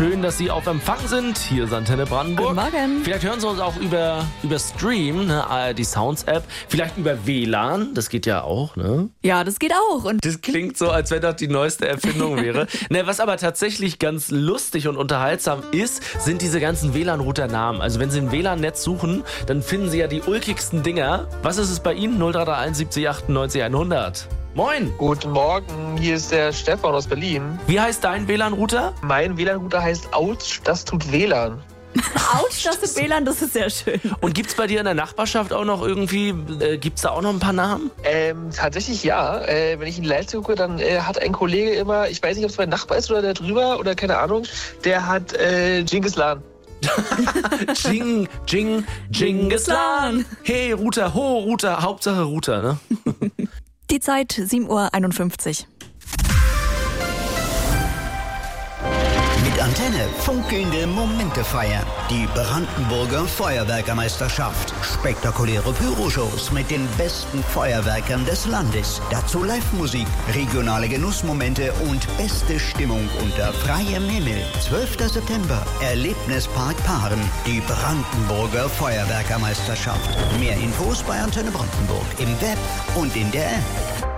Schön, dass Sie auf Empfang sind. Hier ist Antenne Brandenburg. Guten Morgen. Vielleicht hören Sie uns auch über Stream, ne? ARD Sounds App. Vielleicht über WLAN, das geht ja auch, ne? Ja, das geht auch. Und Das klingt so, als wenn das die neueste Erfindung wäre. Ne, was aber tatsächlich ganz lustig und unterhaltsam ist, sind diese ganzen WLAN-Router-Namen. Also wenn Sie ein WLAN-Netz suchen, dann finden Sie ja die ulkigsten Dinger. Was ist es bei Ihnen? 0331 70 98 100. Moin! Guten Morgen, hier ist der Stefan aus Berlin. Wie heißt dein WLAN-Router? Mein WLAN-Router heißt Autsch, das tut WLAN. Autsch, das ist WLAN, das ist sehr schön. Und gibt's bei dir in der Nachbarschaft auch noch irgendwie, gibt's da auch noch ein paar Namen? Tatsächlich ja. Wenn ich in die Leitung gucke, dann hat ein Kollege immer, ich weiß nicht, ob es mein Nachbar ist oder der drüber oder keine Ahnung, der hat Genghis Khan. Genghis Khan. Hey, Router, ho, Router, Hauptsache Router, ne? Die Zeit 7:51 Uhr. Mit Antenne funkelnde Momente feiern. Die Brandenburger Feuerwerkermeisterschaft. Spektakuläre Pyroshows mit den besten Feuerwerkern des Landes. Dazu Live-Musik, regionale Genussmomente und beste Stimmung unter freiem Himmel. 12. September, Erlebnispark Paaren. Die Brandenburger Feuerwerkermeisterschaft. Mehr Infos bei Antenne Brandenburg im Web und in der App.